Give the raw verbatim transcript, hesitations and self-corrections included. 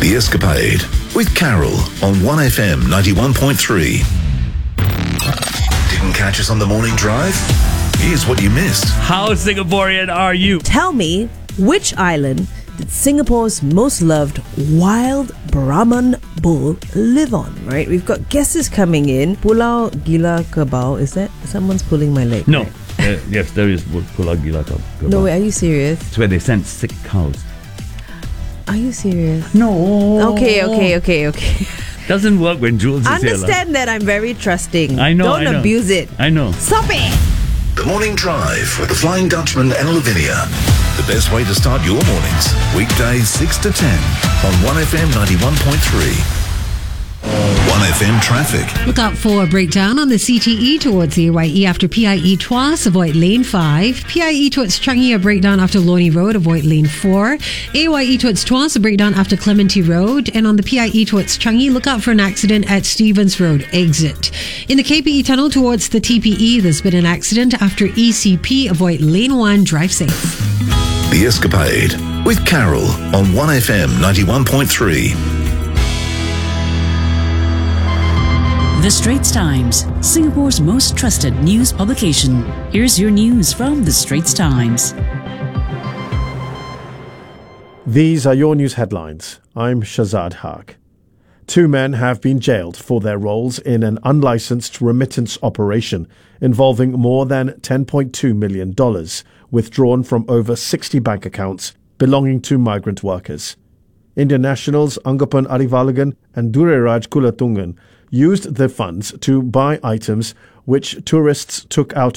The Escapade with Carol on one F M ninety-one point three. Didn't catch us on the morning drive? Here's what you missed. How Singaporean are you? Tell me, which island did Singapore's most loved wild Brahman bull live on, right? We've got guesses coming in. Pulau Gila Kebau, is that? Someone's pulling my leg. No. Right? Uh, yes, there is Pulau Gila Kebau. No, wait, are you serious? It's where they send sick cows. Are you serious? No. Okay, okay, okay, okay. Doesn't work when Jules is here. Understand that I'm very trusting. I know, Don't I know. abuse it. I know. Stop it! The Morning Drive with the Flying Dutchman and Lavinia. The best way to start your mornings. Weekdays six to ten on one F M ninety-one point three. one F M traffic. Look out for a breakdown on the C T E towards the A Y E after P I E Tuas, avoid lane five. P I E towards Changi, a breakdown after Loni Road, avoid lane four. A Y E towards Tuas, a breakdown after Clementi Road. And on the P I E towards Changi, look out for an accident at Stevens Road exit. In the K P E tunnel towards the T P E, there's been an accident after E C P, avoid lane one, drive safe. The Escapade with Carol on one F M ninety-one point three. The Straits Times, Singapore's most trusted news publication. Here's your news from The Straits Times. These are your news headlines. I'm Shazad Haq. Two men have been jailed for their roles in an unlicensed remittance operation involving more than ten point two million dollars withdrawn from over sixty bank accounts belonging to migrant workers. Indian nationals Angappan Arivalagan and Dureraj Kulatungan used the funds to buy items which tourists took out